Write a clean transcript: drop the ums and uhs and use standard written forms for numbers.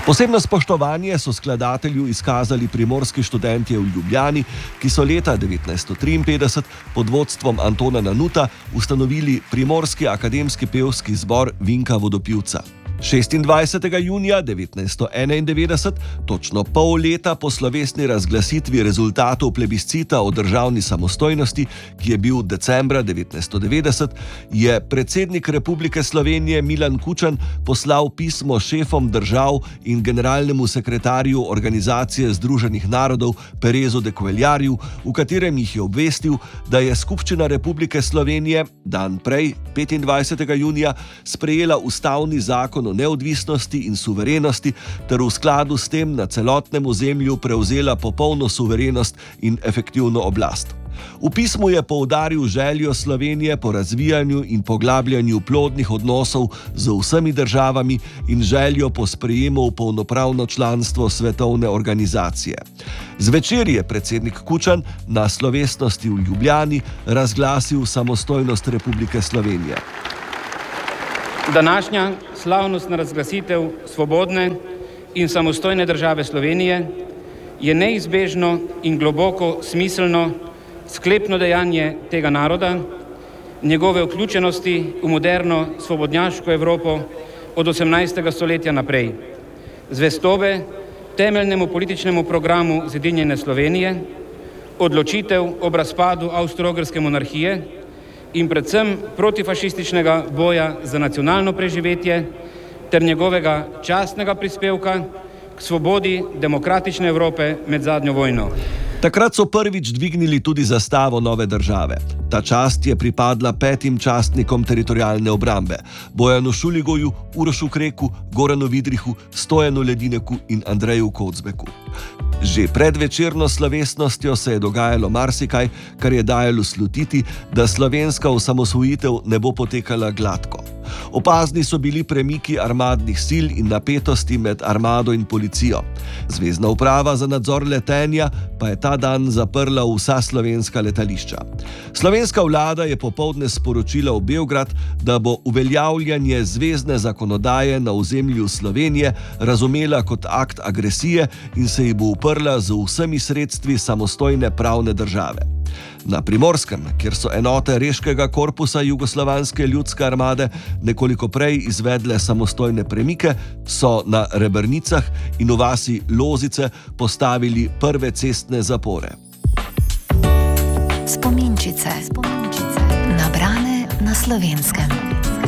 Posebno spoštovanje so skladatelju izkazali primorski študentje v Ljubljani, ki so leta 1953 pod vodstvom Antona Nanuta ustanovili Primorski akademski pevski zbor Vinka Vodopivca. 26. junija 1991, točno pol leta po slovesni razglasitvi rezultatov plebiscita o državni samostojnosti, ki je bil decembra 1990, je predsednik Republike Slovenije Milan Kučan poslal pismo šefom držav in generalnemu sekretarju Organizacije združenih narodov Perezu de Cuellarju, v katerem jih je obvestil, da je Skupščina Republike Slovenije dan prej, 25. junija, sprejela ustavni zakon o neodvisnosti in suverenosti ter v skladu s tem na celotnem ozemlju prevzela popolno suverenost in efektivno oblast. V pismu je poudaril željo Slovenije po razvijanju in poglabljanju plodnih odnosov z vsemi državami in željo po sprejemu v polnopravno članstvo svetovne organizacije. Zvečer je predsednik Kučan na slovesnosti v Ljubljani razglasil samostojnost Republike Slovenije. Današnja slavnostna razglasitev svobodne in samostojne države Slovenije je neizbežno in globoko smiselno sklepno dejanje tega naroda, njegove vključenosti v moderno svobodnjaško Evropo od 18. stoletja naprej, zvestobe temeljnemu političnemu programu zedinjene Slovenije, odločitev ob razpadu Avstro-Ogrske monarhije in predvsem protifašističnega boja za nacionalno preživetje ter njegovega častnega prispevka k svobodi demokratične Evrope med zadnjo vojno. Takrat so prvič dvignili tudi zastavo nove države. Ta čast je pripadla 5 častnikom teritorialne obrambe: Bojanu Šuligoju, Urošu Kreku, Goranu Vidrihu, Stojanu Ledineku in Andreju Kocbeku. Že pred večerno slovesnostjo se je dogajalo marsikaj, kar je dajalo slutiti, da slovenska osamosvojitev ne bo potekala gladko. Opazni so bili premiki armadnih sil in napetosti med armado in policijo. Zvezna uprava za nadzor letenja pa je ta dan zaprla vsa slovenska letališča. Slovenska vlada je popoldne sporočila v Beograd, da bo uveljavljanje zvezne zakonodaje na ozemlju Slovenije razumela kot akt agresije in se ji bo uprla z vsemi sredstvi samostojne pravne države. Na Primorskem, kjer so enote Reškega korpusa Jugoslovanske ljudske armade nekoliko prej izvedle samostojne premike, so na Rebrnicah in v vasi Lozice postavili prve cestne zapore. Spominčice. Nabrane na Slovenskem.